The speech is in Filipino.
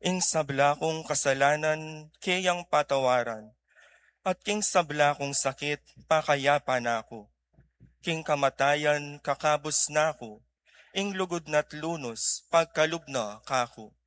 Ing sabla kong kasalanan, kayang patawaran, at king sabla kong sakit, pakayapa na ako. King kamatayan, kakabos na ako, ing lugod na't lunos, pagkalubna kako.